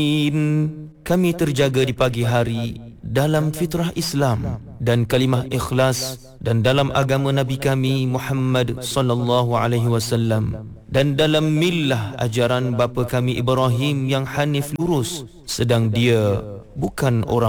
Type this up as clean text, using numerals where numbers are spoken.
Kami terjaga di pagi hari dalam fitrah Islam dan kalimah ikhlas dan dalam agama Nabi kami Muhammad sallallahu alaihi wasallam dan dalam millah ajaran bapa kami Ibrahim yang hanif lurus, sedang dia bukan orang